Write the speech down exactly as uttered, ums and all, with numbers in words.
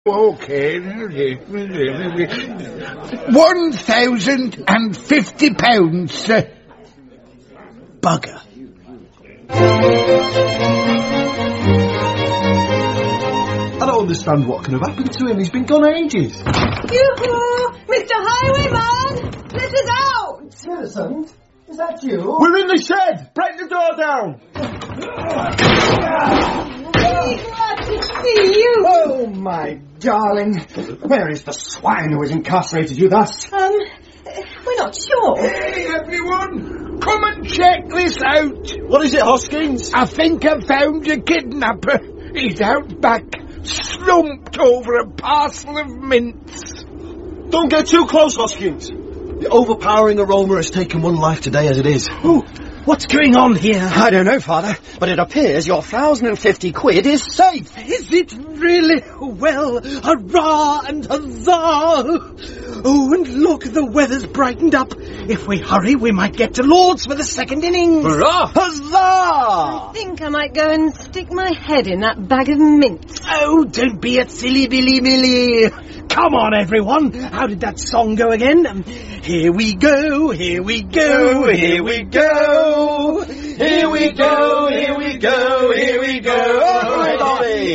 Okay. One thousand and fifty pounds, sir. Bugger. I don't understand what can have happened to him. He's been gone ages. Yoo-hoo! Mister Highwayman! Let us out! Millicent, is that you? We're in the shed! Break the door down! Glad to see you! Oh, my darling. Where is the swine who has incarcerated you thus? Um, we're not sure. Hey, everyone! Come and check this out! What is it, Hoskins? I think I found a kidnapper. He's out back, slumped over a parcel of mints. Don't get too close, Hoskins. The overpowering aroma has taken one life today as it is. Ooh, what's going on here? I don't know, Father, but it appears your thousand and fifty quid is safe. Is it really? Well, hurrah and huzzah! Oh, and look, the weather's brightened up. If we hurry, we might get to Lord's for the second innings. Hurrah! Huzzah! I think I might go and stick my head in that bag of mints. Oh, don't be a silly Billy Billy. Come on, everyone. How did that song go again? Um, here we go, here we go, here we go. Here we go, here we go, here we go.